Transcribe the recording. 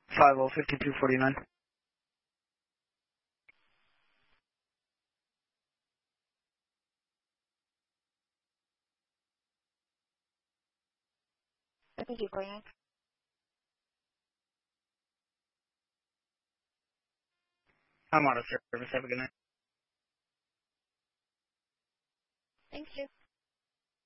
505249. Thank you, Grant. I'm out of service. Have a good night. Thank you.